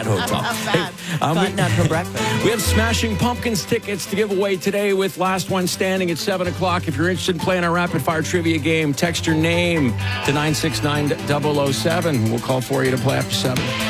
hotel. Bad. Continental breakfast. We have Smashing Pumpkins tickets to give away today with last one standing at 7 o'clock. If you're interested in playing our rapid fire trivia game, text your name to 969-007. We'll call for you to play after 7.